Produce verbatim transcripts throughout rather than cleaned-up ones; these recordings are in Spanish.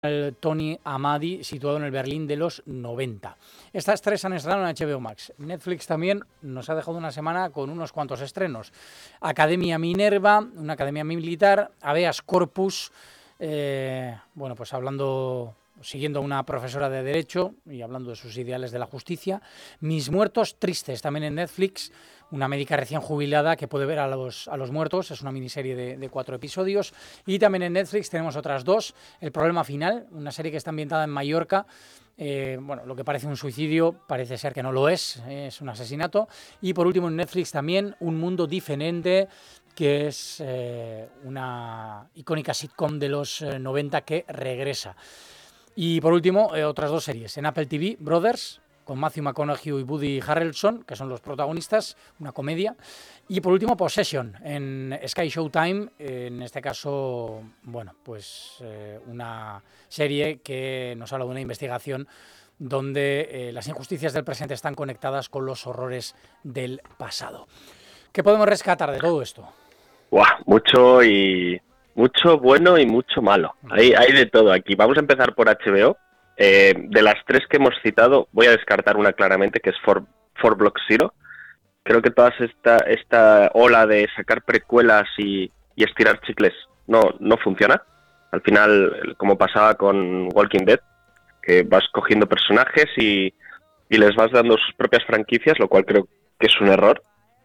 el Tony Amadi, situado en el Berlín de los noventa. Estas tres han estrenado en H B O Max. Netflix también nos ha dejado una semana con unos cuantos estrenos. Academia Minerva, una academia militar, Habeas Corpus, eh, bueno, pues hablando, siguiendo a una profesora de Derecho y hablando de sus ideales de la justicia. Mis muertos tristes, también en Netflix, una médica recién jubilada que puede ver a los, a los muertos, es una miniserie de, de cuatro episodios. Y también en Netflix tenemos otras dos, El problema final, una serie que está ambientada en Mallorca. Eh, bueno, lo que parece un suicidio parece ser que no lo es, eh, es un asesinato. Y por último en Netflix también Un mundo diferente, que es eh, una icónica sitcom de los eh, noventa que regresa. Y por último, eh, otras dos series. En Apple T V, Brothers, con Matthew McConaughey y Woody Harrelson, que son los protagonistas, una comedia. Y por último, Possession, en Sky Showtime, en este caso, bueno, pues eh, una serie que nos habla de una investigación donde eh, las injusticias del presente están conectadas con los horrores del pasado. ¿Qué podemos rescatar de todo esto? Buah, mucho y mucho bueno y mucho malo. Hay, hay de todo aquí. Vamos a empezar por H B O. Eh, de las tres que hemos citado, voy a descartar una claramente, que es four, four Block Zero. Creo que toda esta, esta ola de sacar precuelas y, y estirar chicles no, no funciona. Al final, como pasaba con Walking Dead, que vas cogiendo personajes y, y les vas dando sus propias franquicias, lo cual creo que es un error.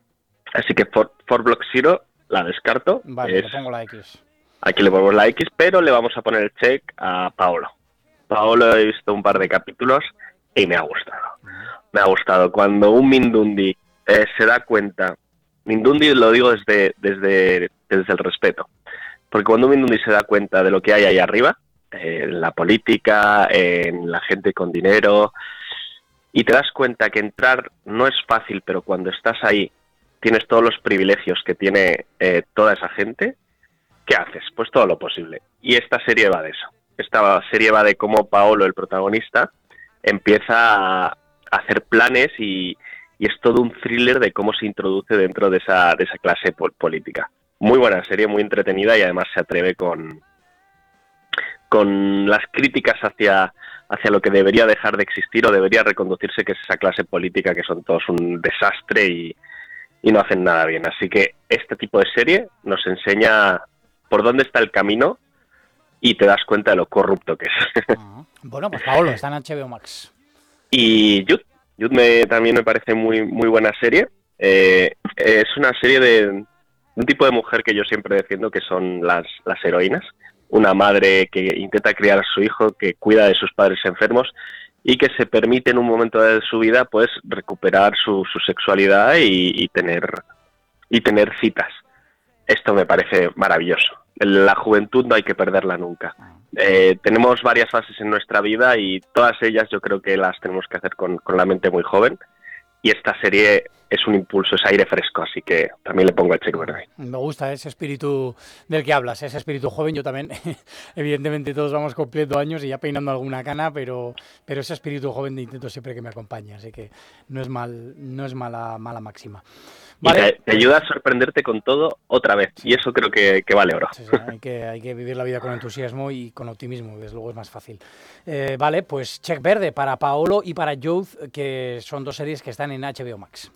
Así que four, four Block Zero la descarto. Vale, es, le pongo la X. Aquí le ponemos la X, pero le vamos a poner el check a Paolo. Paolo, he visto un par de capítulos y me ha gustado. Me ha gustado. Cuando un Mindundi eh, se da cuenta, Mindundi lo digo desde, desde, desde el respeto, porque cuando un Mindundi se da cuenta de lo que hay ahí arriba, eh, en la política, en la gente con dinero, y te das cuenta que entrar no es fácil, pero cuando estás ahí tienes todos los privilegios que tiene eh, toda esa gente, ¿qué haces? Pues todo lo posible. Y esta serie va de eso. Esta serie va de cómo Paolo, el protagonista, empieza a hacer planes y, y es todo un thriller de cómo se introduce dentro de esa, de esa clase po- política. Muy buena serie, muy entretenida y además se atreve con, con las críticas hacia, hacia lo que debería dejar de existir o debería reconducirse, que es esa clase política que son todos un desastre y, y no hacen nada bien. Así que este tipo de serie nos enseña por dónde está el camino y te das cuenta de lo corrupto que es. Uh-huh. Bueno, pues Paolo, está en H B O Max. Y Jude, Jude me, también me parece muy, muy buena serie. Eh, es una serie de un tipo de mujer que yo siempre defiendo, que son las, las heroínas. Una madre que intenta criar a su hijo, que cuida de sus padres enfermos y que se permite en un momento de su vida pues recuperar su, su sexualidad y, y tener y tener citas. Esto me parece maravilloso. La juventud no hay que perderla nunca. Eh, tenemos varias fases en nuestra vida y todas ellas yo creo que las tenemos que hacer con, con la mente muy joven. Y esta serie es un impulso, es aire fresco, así que también le pongo el cheque verde. Me gusta ese espíritu del que hablas, ese espíritu joven. Yo también, evidentemente todos vamos cumpliendo años y ya peinando alguna cana, pero, pero ese espíritu joven intento siempre que me acompañe, así que no es mal, no es mala, mala máxima. Vale. Y te, te ayuda a sorprenderte con todo otra vez, sí. Y eso creo que, que vale oro. Sí, sí, hay, que, hay que vivir la vida con entusiasmo y con optimismo, desde luego es más fácil. Eh, vale, pues check verde para Paolo y para Youth, que son dos series que están en H B O Max.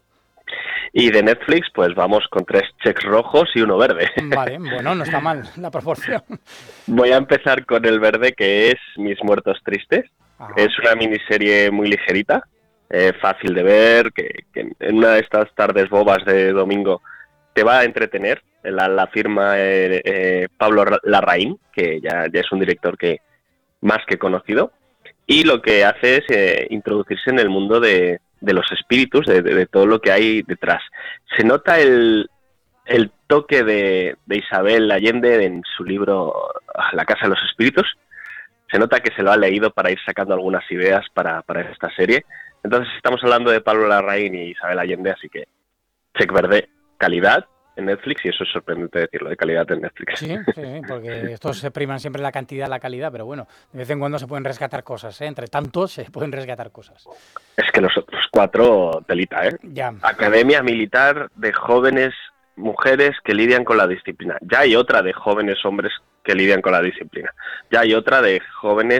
Y de Netflix, pues vamos con tres checks rojos y uno verde. Vale, bueno, no está mal la proporción. Voy a empezar con el verde, que es Mis muertos tristes. Ajá. Es una miniserie muy ligerita, eh, fácil de ver, que, que en una de estas tardes bobas de domingo te va a entretener. La, la firma eh, eh, Pablo Larraín, que ya, ya es un director que más que conocido, y lo que hace es eh, introducirse en el mundo de de los espíritus, de, de, de todo lo que hay detrás. Se nota el, el toque de, de Isabel Allende en su libro La casa de los espíritus. Se nota que se lo ha leído para ir sacando algunas ideas para, para esta serie. Entonces estamos hablando de Pablo Larraín y Isabel Allende, así que check verde, calidad en Netflix, y eso es sorprendente decirlo, de calidad en Netflix. Sí, sí, porque estos se priman siempre la cantidad, la calidad, pero bueno, de vez en cuando se pueden rescatar cosas, ¿eh? Entre tantos se pueden rescatar cosas. Es que los otros cuatro, telita, ¿eh? Ya. Academia Militar de jóvenes mujeres que lidian con la disciplina. Ya hay otra de jóvenes hombres que lidian con la disciplina. Ya hay otra de jóvenes